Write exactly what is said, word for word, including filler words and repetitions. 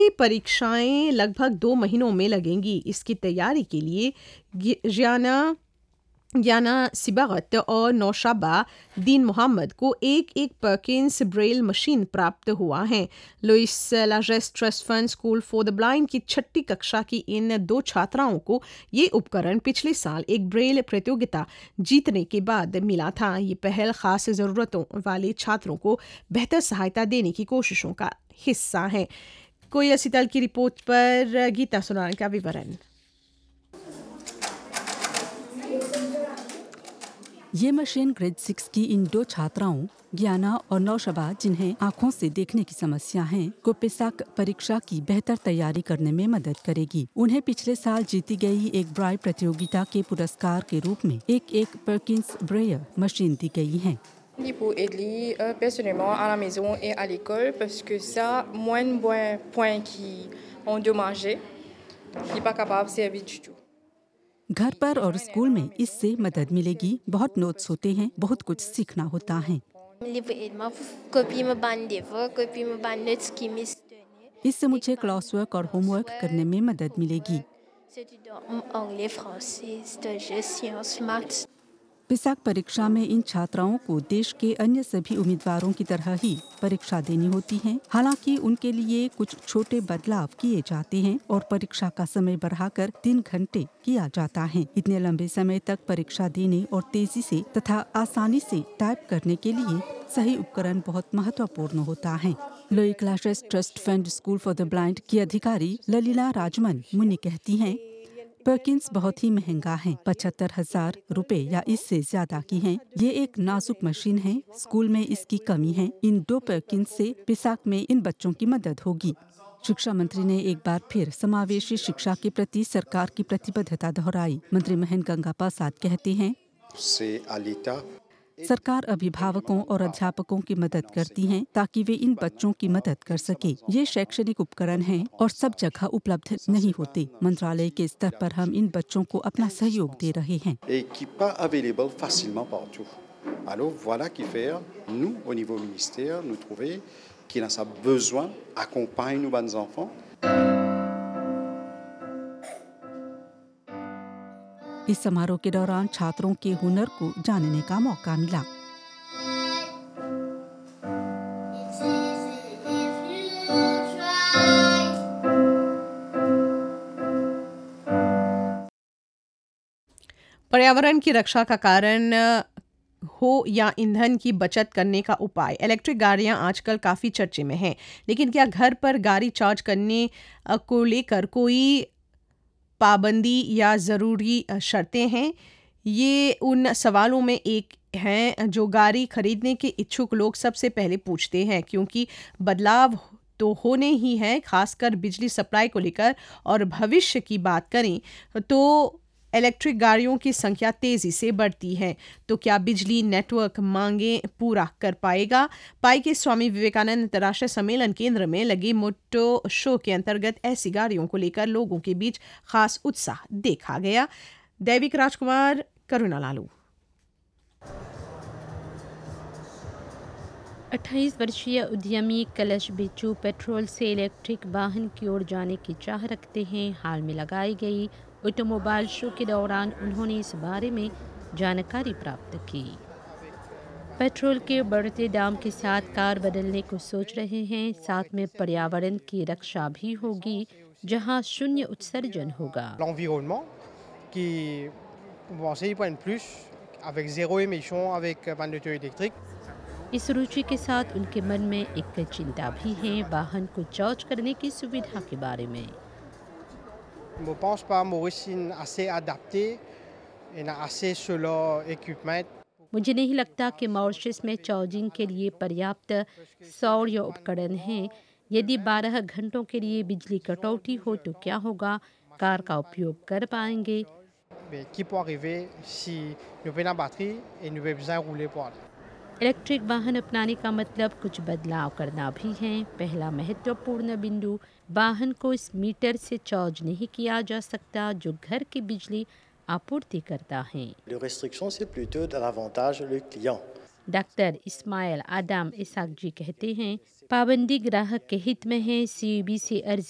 ये परीक्षाएं लगभग दो महीनों में लगेंगी। इसकी तैयारी के लिए gi- जियाना याना सिबागत और नौशाबा दीन मोहम्मद को एक एक पर्किंस ब्रेल मशीन प्राप्त हुआ है। Louis लाजेस trust fund school for the blind की छठी कक्षा की इन दो छात्राओं को ये उपकरण पिछले साल एक ब्रेल प्रतियोगिता जीतने के बाद मिला था। ये पहल खास ज़रूरतों वाले छात्रों को बेहतर सहायता देने की कोशिशों का हिस्सा है। कोई असितल की रिपोर्ट पर गीता सुनाने का विवरण। ये मशीन ग्रेड सिक्स की इन दो छात्राओं ज्ञाना और नौशबा, जिन्हें आँखों से देखने की समस्या है, को पेसाक परीक्षा की बेहतर तैयारी करने में मदद करेगी। उन्हें पिछले साल जीती गई एक ब्राई प्रतियोगिता के पुरस्कार के रूप में एक एक पर्किंस ब्रेयर मशीन दी गई है। Pour aider euh, personnellement à la maison et à l'école parce que ça, moins de points points qui ont endommagé, qui n'est pas capable de servir du tout. घर पर और स्कूल में इससे मदद मिलेगी। बहुत नोट्स होते हैं, बहुत कुछ सीखना होता है। Livrement copii me ban devoir, copii me ban notes qui m'istonnaient. इससे मुझे क्लास वर्क और होमवर्क करने में मदद मिलेगी। C'était dans anglais, français, histoire, sciences, maths. पिसाक परीक्षा में इन छात्राओं को देश के अन्य सभी उम्मीदवारों की तरह ही परीक्षा देनी होती है। हालांकि उनके लिए कुछ छोटे बदलाव किए जाते हैं और परीक्षा का समय बढ़ाकर तीन घंटे किया जाता है। इतने लंबे समय तक परीक्षा देने और तेजी से तथा आसानी से टाइप करने के लिए सही उपकरण बहुत महत्वपूर्ण होता है। लोई classes trust fund school for the blind की अधिकारी ललीला राजमन मुन्नी कहती हैं, पर्किंस बहुत ही महंगा है, पचहत्तर हजार रुपए या इससे ज्यादा की है। ये एक नाजुक मशीन है, स्कूल में इसकी कमी है। इन दो पर्किंस से पिसाक में इन बच्चों की मदद होगी। शिक्षा मंत्री ने एक बार फिर समावेशी शिक्षा के प्रति सरकार की प्रतिबद्धता दोहराई। मंत्री महेंद्र गंगा प्रसाद कहते हैं, सरकार अभिभावकों और अध्यापकों की मदद करती है ताकि वे इन बच्चों की मदद कर सके। ये शैक्षणिक उपकरण हैं और सब जगह उपलब्ध नहीं होते। मंत्रालय के स्तर पर हम इन बच्चों को अपना सहयोग दे रहे हैं। Alors voilà qui fait, nous au niveau ministère, nous trouver qu'il a ça besoin, accompagne nos bons enfants. इस समारोह के दौरान छात्रों के हुनर को जानने का मौका मिला। पर्यावरण की रक्षा का कारण हो या ईंधन की बचत करने का उपाय, इलेक्ट्रिक गाड़ियां आजकल काफ़ी चर्चे में हैं। लेकिन क्या घर पर गाड़ी चार्ज करने को लेकर कोई पाबंदी या ज़रूरी शर्तें हैं? ये उन सवालों में एक हैं जो गाड़ी खरीदने के इच्छुक लोग सबसे पहले पूछते हैं, क्योंकि बदलाव तो होने ही हैं, खासकर बिजली सप्लाई को लेकर। और भविष्य की बात करें तो इलेक्ट्रिक गाड़ियों की संख्या तेज़ी से बढ़ती है, तो क्या बिजली नेटवर्क मांगे पूरा कर पाएगा? पाई के स्वामी विवेकानंद अंतर्राष्ट्रीय सम्मेलन केंद्र में लगे मोटो शो के अंतर्गत ऐसी गाड़ियों को लेकर लोगों के बीच खास उत्साह देखा गया। दैविक राजकुमार, करुणा लालू। अट्ठाईस वर्षीय उद्यमी कलश बिच्छू पेट्रोल से इलेक्ट्रिक वाहन की ओर जाने की चाह रखते हैं। हाल में लगाई गई ऑटोमोबाइल शो के दौरान उन्होंने इस बारे में जानकारी प्राप्त की। पेट्रोल के बढ़ते दाम के साथ कार बदलने को सोच रहे हैं। साथ में पर्यावरण की रक्षा भी होगी, जहां शून्य उत्सर्जन होगा। L'environnement qui pensez y prendre plus avec zéro émission avec panne d'auto électrique. इस रुचि के साथ उनके मन में एक चिंता भी है, वाहन को चार्ज करने की सुविधा के बारे में। Je pense pas Maurice assez adapté et n'a assez solar equipment. मुझे नहीं लगता कि मॉरिशस में चार्जिंग के लिए पर्याप्त सौर या उपकरण हैं। यदि बारह घंटों के लिए बिजली कटौती हो तो क्या होगा? कार का उपयोग कर पाएंगे? Mais qui peut arriver si nous prenons la batterie et nous avons besoin de rouler pour aller. Electric वाहन अपनाने का मतलब कुछ बदलाव करना भी है। पहला महत्वपूर्ण बिंदु, वाहन को इस मीटर से चार्ज नहीं किया जा सकता जो घर की बिजली आपूर्ति करता है। Les restrictions, c'est plutôt de l'avantage le client. Doctor Ismail आदम इसाक जी कहते हैं, पाबंदी ग्राहक के हित में है। सी बी से अर्जी